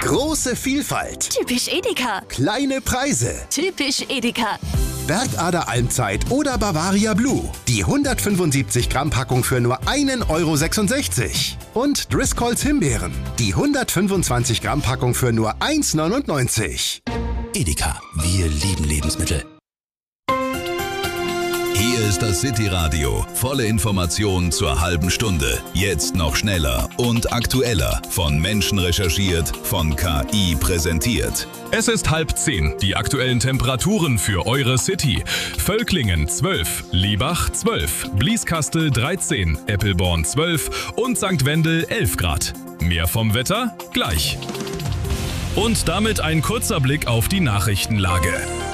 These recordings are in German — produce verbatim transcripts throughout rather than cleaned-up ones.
Große Vielfalt. Typisch Edeka. Kleine Preise. Typisch Edeka. Bergader Almzeit oder Bavaria Blue. Die hundertfünfundsiebzig Gramm Packung für nur einen Euro sechsundsechzig. Und Driscolls Himbeeren. Die hundertfünfundzwanzig Gramm Packung für nur eins neunundneunzig. Edeka, wir lieben Lebensmittel. Hier ist das City-Radio. Volle Informationen zur halben Stunde. Jetzt noch schneller und aktueller. Von Menschen recherchiert, von K I präsentiert. Es ist halb zehn. Die aktuellen Temperaturen für eure City. Völklingen zwölf, Liebach zwölf, Blieskastel dreizehn, Eppelborn zwölf und Sankt Wendel elf Grad. Mehr vom Wetter gleich. Und damit ein kurzer Blick auf die Nachrichtenlage.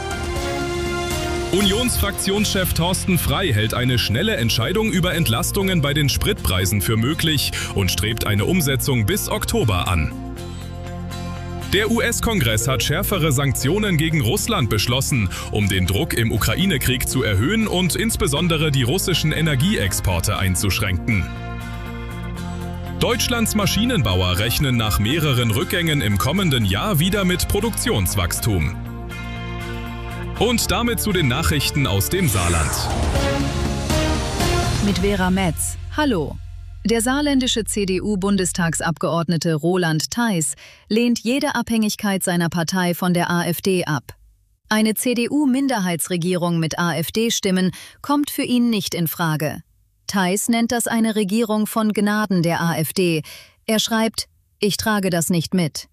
Unionsfraktionschef Thorsten Frey hält eine schnelle Entscheidung über Entlastungen bei den Spritpreisen für möglich und strebt eine Umsetzung bis Oktober an. Der U S-Kongress hat schärfere Sanktionen gegen Russland beschlossen, um den Druck im Ukraine-Krieg zu erhöhen und insbesondere die russischen Energieexporte einzuschränken. Deutschlands Maschinenbauer rechnen nach mehreren Rückgängen im kommenden Jahr wieder mit Produktionswachstum. Und damit zu den Nachrichten aus dem Saarland. Mit Vera Metz. Hallo. Der saarländische C D U-Bundestagsabgeordnete Roland Theis lehnt jede Abhängigkeit seiner Partei von der AfD ab. Eine C D U-Minderheitsregierung mit AfD-Stimmen kommt für ihn nicht in Frage. Theis nennt das eine Regierung von Gnaden der AfD. Er schreibt, ich trage das nicht mit.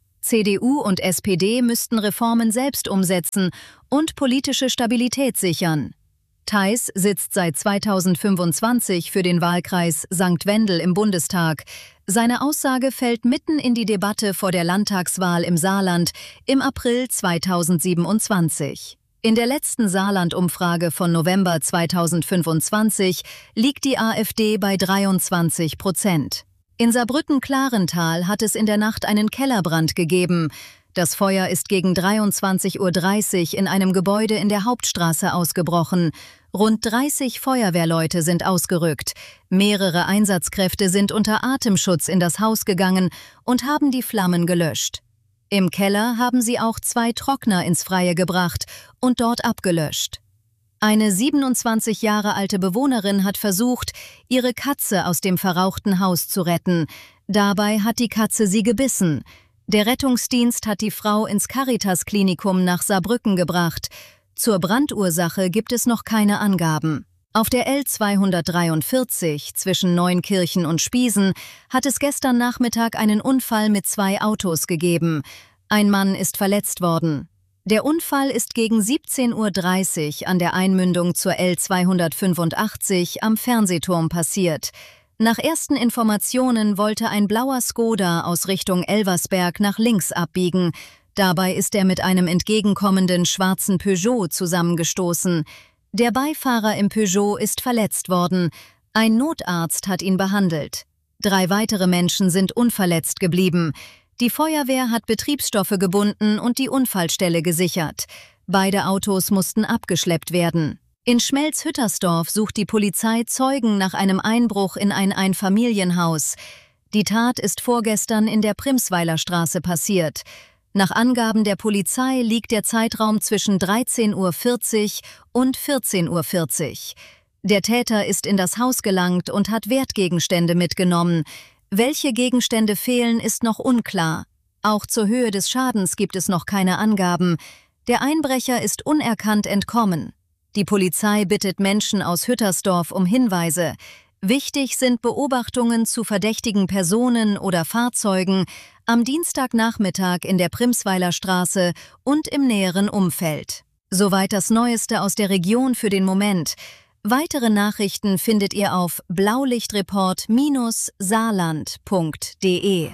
C D U und S P D müssten Reformen selbst umsetzen und politische Stabilität sichern. Theis sitzt seit zweitausendfünfundzwanzig für den Wahlkreis Sankt Wendel im Bundestag. Seine Aussage fällt mitten in die Debatte vor der Landtagswahl im Saarland im April zweitausendsiebenundzwanzig. In der letzten Saarland-Umfrage von November zweitausendfünfundzwanzig liegt die AfD bei dreiundzwanzig Prozent. In Saarbrücken-Klarental hat es in der Nacht einen Kellerbrand gegeben. Das Feuer ist gegen dreiundzwanzig Uhr dreißig in einem Gebäude in der Hauptstraße ausgebrochen. Rund dreißig Feuerwehrleute sind ausgerückt. Mehrere Einsatzkräfte sind unter Atemschutz in das Haus gegangen und haben die Flammen gelöscht. Im Keller haben sie auch zwei Trockner ins Freie gebracht und dort abgelöscht. Eine siebenundzwanzig Jahre alte Bewohnerin hat versucht, ihre Katze aus dem verrauchten Haus zu retten. Dabei hat die Katze sie gebissen. Der Rettungsdienst hat die Frau ins Caritas-Klinikum nach Saarbrücken gebracht. Zur Brandursache gibt es noch keine Angaben. Auf der L zweihundertdreiundvierzig zwischen Neunkirchen und Spiesen hat es gestern Nachmittag einen Unfall mit zwei Autos gegeben. Ein Mann ist verletzt worden. Der Unfall ist gegen siebzehn Uhr dreißig an der Einmündung zur L zweihundertfünfundachtzig am Fernsehturm passiert. Nach ersten Informationen wollte ein blauer Skoda aus Richtung Elversberg nach links abbiegen. Dabei ist er mit einem entgegenkommenden schwarzen Peugeot zusammengestoßen. Der Beifahrer im Peugeot ist verletzt worden. Ein Notarzt hat ihn behandelt. Drei weitere Menschen sind unverletzt geblieben. Die Feuerwehr hat Betriebsstoffe gebunden und die Unfallstelle gesichert. Beide Autos mussten abgeschleppt werden. In Schmelz-Hüttersdorf sucht die Polizei Zeugen nach einem Einbruch in ein Einfamilienhaus. Die Tat ist vorgestern in der Primsweiler Straße passiert. Nach Angaben der Polizei liegt der Zeitraum zwischen dreizehn Uhr vierzig und vierzehn Uhr vierzig. Der Täter ist in das Haus gelangt und hat Wertgegenstände mitgenommen. Welche Gegenstände fehlen, ist noch unklar. Auch zur Höhe des Schadens gibt es noch keine Angaben. Der Einbrecher ist unerkannt entkommen. Die Polizei bittet Menschen aus Hüttersdorf um Hinweise. Wichtig sind Beobachtungen zu verdächtigen Personen oder Fahrzeugen am Dienstagnachmittag in der Primsweiler Straße und im näheren Umfeld. Soweit das Neueste aus der Region für den Moment. Weitere Nachrichten findet ihr auf blaulichtreport Bindestrich saarland Punkt de.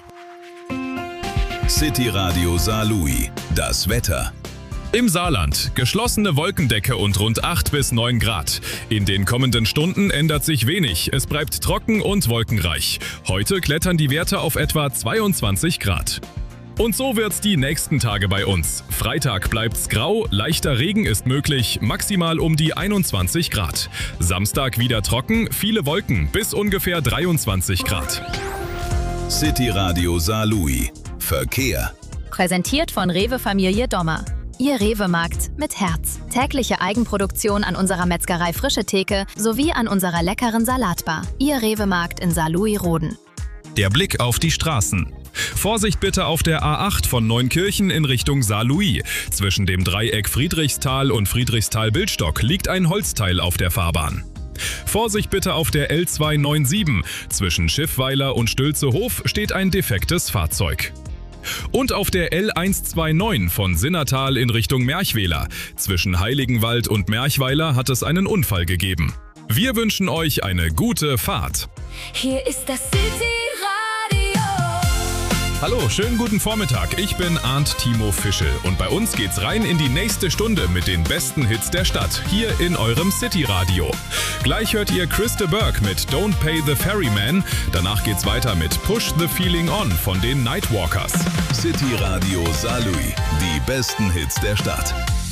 City Radio Saarlouis. Das Wetter. Im Saarland geschlossene Wolkendecke und rund acht bis neun Grad. In den kommenden Stunden ändert sich wenig. Es bleibt trocken und wolkenreich. Heute klettern die Werte auf etwa zweiundzwanzig Grad. Und so wird's die nächsten Tage bei uns. Freitag bleibt's grau, leichter Regen ist möglich, maximal um die einundzwanzig Grad. Samstag wieder trocken, viele Wolken, bis ungefähr dreiundzwanzig Grad. City Radio Saarlouis. Verkehr. Präsentiert von Rewe Familie Dommer. Ihr Rewe-Markt mit Herz. Tägliche Eigenproduktion an unserer Metzgerei Frische Theke sowie an unserer leckeren Salatbar. Ihr Rewe-Markt in Saarlouis-Roden. Der Blick auf die Straßen. Vorsicht bitte auf der A acht von Neunkirchen in Richtung Saarlouis. Zwischen dem Dreieck Friedrichsthal und Friedrichsthal-Bildstock liegt ein Holzteil auf der Fahrbahn. Vorsicht bitte auf der L zweihundertneunundneunzig. Zwischen Schiffweiler und Stülzehof steht ein defektes Fahrzeug. Und auf der L hundertneunundzwanzig von Sinnertal in Richtung Merchweiler. Zwischen Heiligenwald und Merchweiler hat es einen Unfall gegeben. Wir wünschen euch eine gute Fahrt. Hier ist das City Radio. Hallo, schönen guten Vormittag. Ich bin Arndt Timo Fischel und bei uns geht's rein in die nächste Stunde mit den besten Hits der Stadt, hier in eurem City Radio. Gleich hört ihr Chris de Burgh mit Don't Pay the Ferryman. Danach geht's weiter mit Push the Feeling On von den Nightwalkers. City Radio Saarlouis, die besten Hits der Stadt.